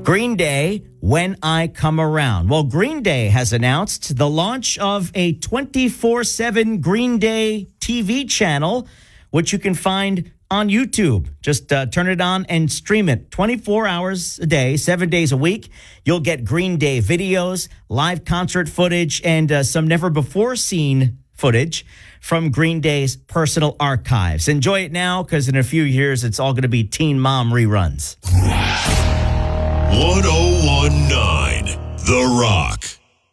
Green Day, When I Come Around. Well, Green Day has announced the launch of a 24/7 Green Day TV channel, which you can find on YouTube. Just turn it on and stream it 24 hours a day, 7 days a week. You'll get Green Day videos, live concert footage, and some never-before-seen footage from Green Day's personal archives. Enjoy it now, because in a few years, it's all going to be Teen Mom reruns. 1019 The Rock.